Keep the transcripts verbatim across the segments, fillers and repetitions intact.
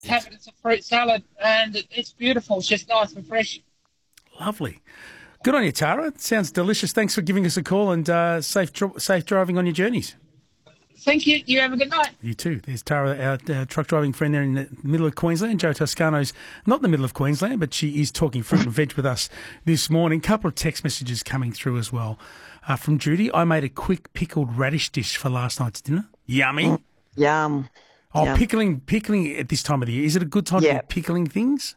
have it as a fruit salad, and it, it's beautiful. It's just nice and fresh. Lovely. Good on you, Tara. It sounds delicious. Thanks for giving us a call, and uh, safe dr- safe driving on your journeys. Thank you. You have a good night. You too. There's Tara, our uh, truck driving friend there in the middle of Queensland. Joe Toscano's not in the middle of Queensland, but she is talking fruit and veg with us this morning. Couple of text messages coming through as well. Uh, from Judy, I made a quick pickled radish dish for last night's dinner. Yummy. Mm, yum. Oh, Yum. pickling, pickling at this time of the year. Is it a good time Yeah. to be pickling things?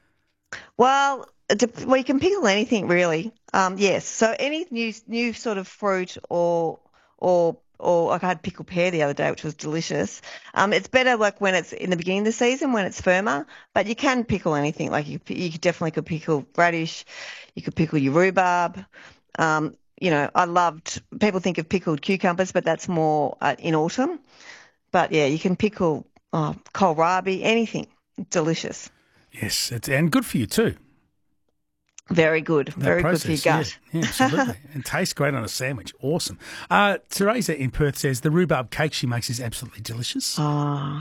Well, it dep- well, you can pickle anything really. Um, yes. So any new new sort of fruit or or or like I had pickled pear the other day, which was delicious. Um, it's better like when it's in the beginning of the season when it's firmer, but you can pickle anything. Like you you definitely could pickle radish, you could pickle your rhubarb. Um, you know, I loved. People think of pickled cucumbers, but that's more uh, in autumn. But yeah, you can pickle oh, kohlrabi, anything. Delicious. Yes, it's, and good for you too. Very good. That Very process, good for your gut. Yeah, yeah, absolutely. And tastes great on a sandwich. Awesome. Uh, Teresa in Perth says the rhubarb cake she makes is absolutely delicious. Oh,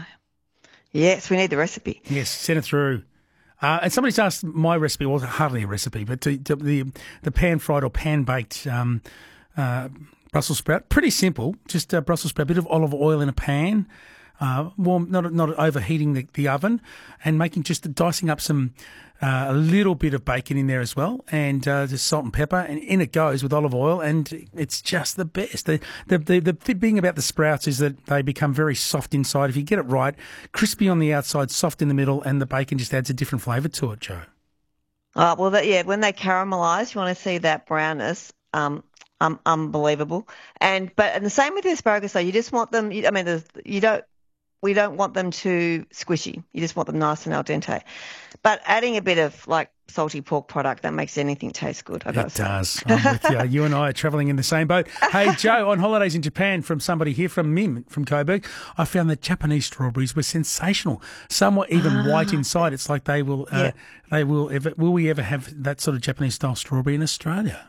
yes, we need the recipe. Yes, send it through. Uh, and somebody's asked my recipe, well, hardly a recipe, but to, to the the pan-fried or pan-baked um, uh, Brussels sprout. Pretty simple, just uh, Brussels sprout, a bit of olive oil in a pan, uh, warm, not not overheating the, the oven, and making just dicing up some uh, a little bit of bacon in there as well, and uh, just salt and pepper, and in it goes with olive oil, and it's just the best. The the the, the thing about the sprouts is that they become very soft inside. If you get it right, crispy on the outside, soft in the middle, and the bacon just adds a different flavour to it, Joe. Uh, well, that, yeah, when they caramelise, you want to see that brownness. Um, um, unbelievable. And but and the same with the asparagus though. You just want them. You, I mean, there's- you don't. We don't want them too squishy. You just want them nice and al dente. But adding a bit of like salty pork product that makes anything taste good. I've got It to say. does. I'm with you. You and I are travelling in the same boat. Hey, Joe, on holidays in Japan from somebody here, from Mim from Coburg, I found that Japanese strawberries were sensational. Some were even white inside. It's like they will, uh, Yeah. they will ever, will we ever have that sort of Japanese style strawberry in Australia?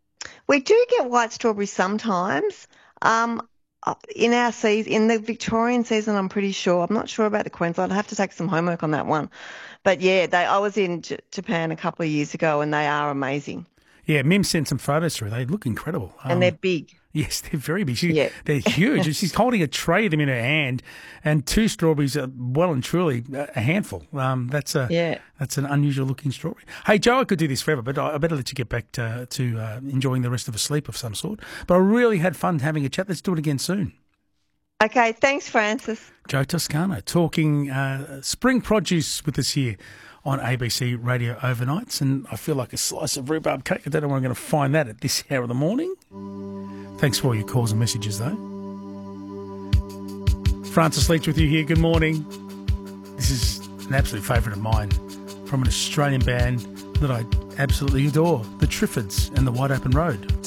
We do get white strawberries sometimes. Um, uh, in our season, in the Victorian season, I'm pretty sure. I'm not sure about the Queensland. I have to take some homework on that one. But yeah, they. I was in J- Japan a couple of years ago, and they are amazing. Yeah, Mim sent some photos through. They look incredible. And Um, they're big. Yes, they're very big. She, Yeah. They're huge. She's holding a tray of them in her hand, and two strawberries are well and truly a handful. Um, that's a Yeah. that's an unusual looking strawberry. Hey, Joe, I could do this forever, but I I better let you get back to, to uh, enjoying the rest of a sleep of some sort. But I really had fun having a chat. Let's do it again soon. Okay, thanks, Francis. Joe Toscano talking uh, spring produce with us here on A B C Radio Overnights, and I feel like a slice of rhubarb cake. I don't know where I'm going to find that at this hour of the morning. Thanks for all your calls and messages, though. Francis Leach with you here. Good morning. This is an absolute favourite of mine from an Australian band that I absolutely adore, the Triffids and the Wide Open Road.